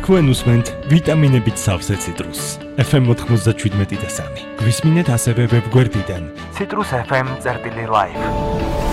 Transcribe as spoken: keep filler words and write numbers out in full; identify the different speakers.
Speaker 1: თქვენ უსმენთ ვიტამინებით სავსე ციტრუსს. ეფ ემ ოთხმოცდაშვიდმეტი და სამი. გვისმინეთ ასევე ვებგვერდიდან citrus f m წერტილი live.